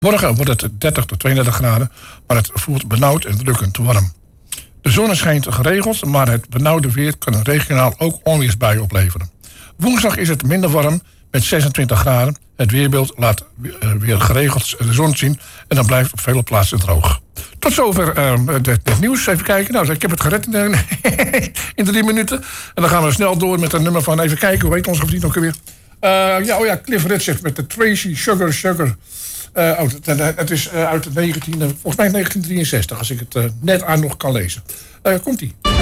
Morgen wordt het 30 tot 32 graden, maar het voelt benauwd en drukkend warm. De zon schijnt geregeld, maar het benauwde weer kan regionaal ook onweersbuien opleveren. Woensdag is het minder warm met 26 graden. Het weerbeeld laat weer geregeld de zon zien en dan blijft op vele plaatsen droog. Tot zover het nieuws. Even kijken. Nou, ik heb het gered in 3 minuten. En dan gaan we snel door met een nummer van... Even kijken, hoe heet onze vriend ook alweer? Cliff Richard met de Tracy Sugar. Het is uit volgens mij 1963, als ik het net aan nog kan lezen. Komt-ie.